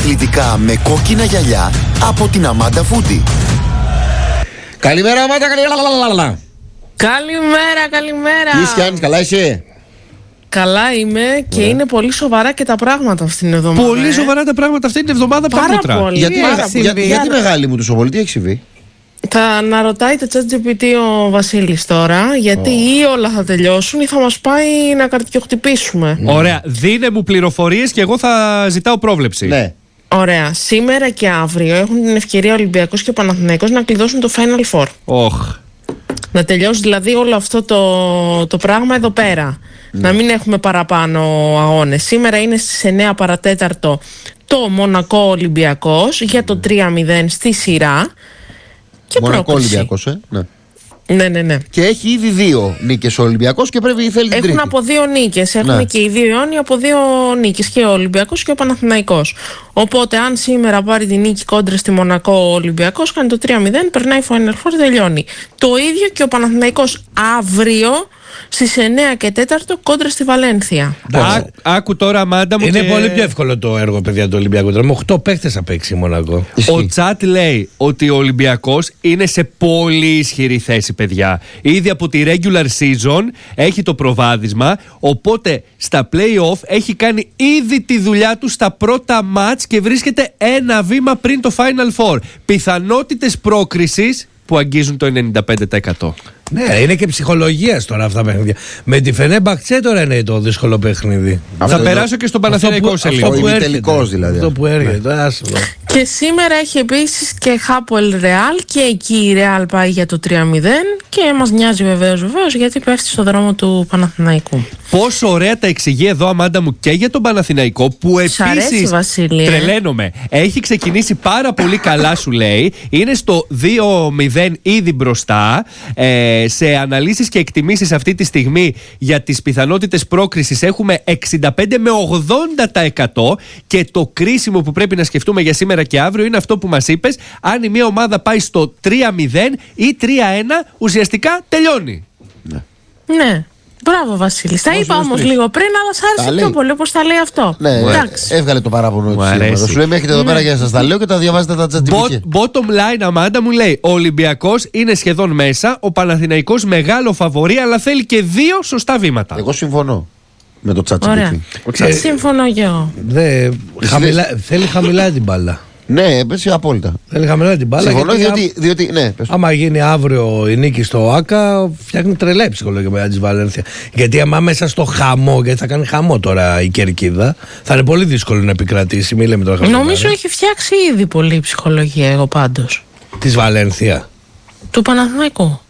αθλητικά με κόκκινα γυαλιά από την Αμάντα Φούτι. Καλημέρα, Αμάντα, καλημέρα. Καλημέρα. Τι είσαι, καλά είσαι? Καλά είμαι και είναι πολύ σοβαρά και τα πράγματα αυτήν την εβδομάδα. Πολύ σοβαρά τα πράγματα αυτήν την εβδομάδα. Πάρα πολύ. Γιατί μεγάλη μου τόσο πολύ, τι έχει συμβεί? Θα αναρωτάει το ChatGPT ο Βασίλης τώρα, γιατί ή όλα θα τελειώσουν ή θα μας πάει να καρδιοχτυπήσουμε. Ωραία, δίνε μου πληροφορίες και εγώ θα ζητάω πρόβλεψη. Ναι. Ωραία, σήμερα και αύριο έχουν την ευκαιρία ο Ολυμπιακός και ο Παναθηναϊκός να κλειδώσουν το Final Four. Να τελειώσει δηλαδή όλο αυτό το πράγμα εδώ πέρα. Να μην έχουμε παραπάνω αγώνες. Σήμερα είναι στις 9 παρατέταρτο το Μονακό Ολυμπιακός για το 3-0 στη σειρά. Και Μονακό Ολυμπιακός, Ναι. Και έχει ήδη 2 νίκες ο Ολυμπιακός και θέλει την τρίτη. Έχουν από 2 νίκες. Έχουν και οι 2 Ιόνιοι από 2 νίκες. Και ο Ολυμπιακός και ο Παναθηναϊκός. Οπότε, αν σήμερα πάρει τη νίκη κόντρα στη Μονακό ο Ολυμπιακός, κάνει το 3-0, περνάει Final Four, τελειώνει. Το ίδιο και ο Παναθηναϊκός αύριο στις 9 και 4 κόντρα στη Βαλένθια. Άκου τώρα, Αμάντα μου. Είναι πολύ πιο εύκολο το έργο, παιδιά, του Ολυμπιακού. Τώρα με 8 παίχτες θα παίξει Μονακό. Ο Τσάτ λέει ότι ο Ολυμπιακός είναι σε πολύ ισχυρή θέση, παιδιά. Ήδη από τη regular season έχει το προβάδισμα. Οπότε στα play-off έχει κάνει ήδη τη δουλειά του στα πρώτα μάτς και βρίσκεται ένα βήμα πριν το Final Four. Πιθανότητες πρόκρισης που αγγίζουν το 95%. Ναι, είναι και ψυχολογία τώρα αυτά τα παιχνίδια. Με τη Φενέμπαχτσε τώρα είναι το δύσκολο παιχνίδι. Θα περάσω και στον Παναθηναϊκό σε λίγο. Αυτό που τελικός δηλαδή. Αυτό που έρχεται. Και σήμερα έχει επίσης και Χάπολ Ρεάλ και εκεί η Ρεάλ πάει για το 3-0 και μας νοιάζει βεβαίως γιατί πέφτει στο δρόμο του Παναθηναϊκού. Πόσο ωραία τα εξηγεί εδώ, Αμάντα μου, και για τον Παναθηναϊκό που επίσης τρελαίνομαι. Έχει ξεκινήσει πάρα πολύ καλά, σου λέει. Είναι στο 2-0 ήδη μπροστά. Σε αναλύσεις και εκτιμήσεις αυτή τη στιγμή για τις πιθανότητες πρόκρισης έχουμε 65 με 80% και το κρίσιμο που πρέπει να σκεφτούμε για σήμερα και αύριο είναι αυτό που μας είπες. Αν η μία ομάδα πάει στο 3-0 ή 3-1, ουσιαστικά τελειώνει. Ναι. Μπράβο, Βασίλη. Τα είπα όμως λίγο πριν, αλλά σ' άρεσε πιο πολύ όπως τα λέει αυτό. Ναι, έβγαλε το παράπονο του. Σου λέει: με έχετε εδώ πέρα για να σας τα λέω και τα διαβάζετε τα ChatGPT. Bottom line, Αμάντα μου λέει: ο Ολυμπιακός είναι σχεδόν μέσα. Ο Παναθηναϊκός μεγάλο φαβορί, αλλά θέλει και 2 σωστά βήματα. Εγώ συμφωνώ με το ChatGPT. Συμφωνώ και εγώ. Θέλει χαμηλά την μπάλα. Ναι, πέσει απόλυτα. Θέλει χαμηλά την μπάλα. Συμφωνώ διότι ναι, άμα γίνει αύριο η νίκη στο ΆΚΑ, φτιάχνει τρελά ψυχολογία μετά τη Βαλένθια. Γιατί άμα μέσα στο χαμό, γιατί θα κάνει χαμό τώρα η Κερκίδα, θα είναι πολύ δύσκολο να επικρατήσει. Μη λέμε τώρα. Νομίζω έχει φτιάξει ήδη πολύ ψυχολογία, εγώ πάντως. Τη Βαλένθια. Του Παναθηναϊκού.